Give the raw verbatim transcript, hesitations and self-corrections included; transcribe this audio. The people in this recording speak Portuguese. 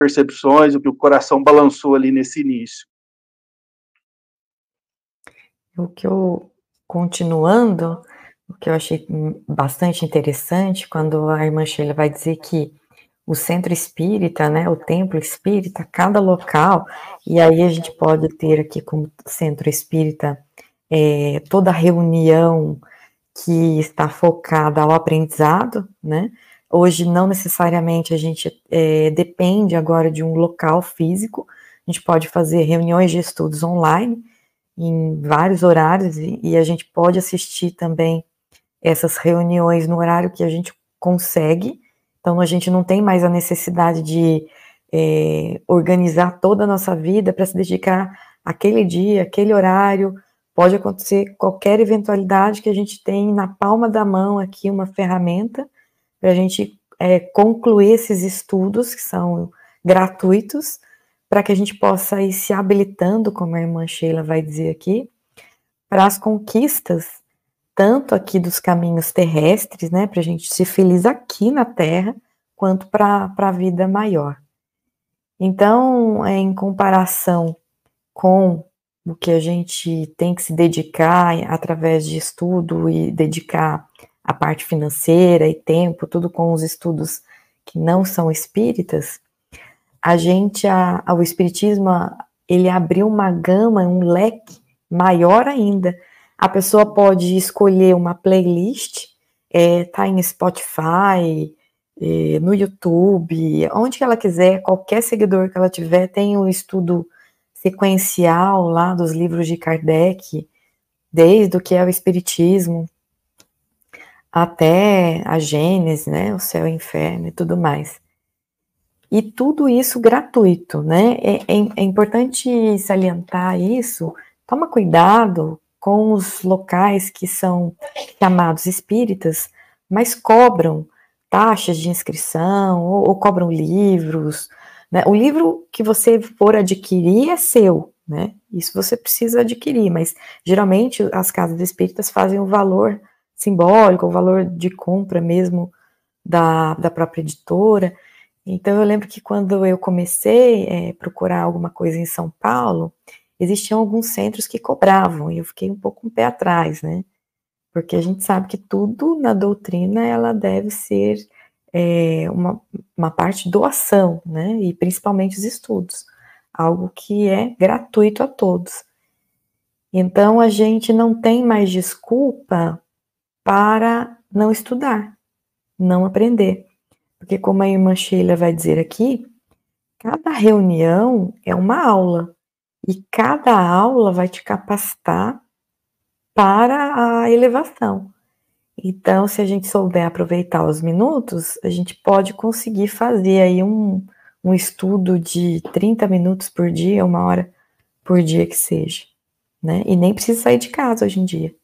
percepções, o que o coração balançou ali nesse início. O que eu, continuando, o que eu achei bastante interessante, quando a irmã Sheila vai dizer que o centro espírita, né, o templo espírita, cada local, e aí a gente pode ter aqui como centro espírita é, toda reunião que está focada ao aprendizado, né? Hoje não necessariamente a gente é, depende agora de um local físico, a gente pode fazer reuniões de estudos online, em vários horários, e, e a gente pode assistir também essas reuniões no horário que a gente consegue, então a gente não tem mais a necessidade de é, organizar toda a nossa vida para se dedicar àquele dia, aquele horário, pode acontecer qualquer eventualidade que a gente tem na palma da mão aqui uma ferramenta para a gente é, concluir esses estudos que são gratuitos, para que a gente possa ir se habilitando, como a irmã Sheila vai dizer aqui, para as conquistas, tanto aqui dos caminhos terrestres, né, para a gente ser feliz aqui na Terra, quanto para a vida maior. Então, é, em comparação com o que a gente tem que se dedicar através de estudo e dedicar a parte financeira e tempo, tudo com os estudos que não são espíritas, a gente, a, a, o espiritismo, ele abriu uma gama, um leque maior ainda. A pessoa pode escolher uma playlist, é, tá em Spotify, é, no YouTube, onde ela quiser, qualquer seguidor que ela tiver, tem um estudo sequencial lá dos livros de Kardec, desde o que é o espiritismo, até a Gênese, né, o céu e o inferno e tudo mais. E tudo isso gratuito, né? É, é, é importante salientar isso. Toma cuidado com os locais que são chamados espíritas, mas cobram taxas de inscrição ou, ou cobram livros, né? O livro que você for adquirir é seu, né? Isso você precisa adquirir, mas geralmente as casas espíritas fazem o valor simbólico, o valor de compra mesmo da, da própria editora. Então, eu lembro que quando eu comecei a é, procurar alguma coisa em São Paulo, existiam alguns centros que cobravam, e eu fiquei um pouco um pé atrás, né? Porque a gente sabe que tudo na doutrina, ela deve ser é, uma, uma parte de doação, né? E principalmente os estudos, algo que é gratuito a todos. Então, a gente não tem mais desculpa para não estudar, não aprender. Porque como a irmã Sheila vai dizer aqui, cada reunião é uma aula, e cada aula vai te capacitar para a elevação. Então, se a gente souber aproveitar os minutos, a gente pode conseguir fazer aí um, um estudo de trinta minutos por dia, uma hora por dia que seja, né? E nem precisa sair de casa hoje em dia.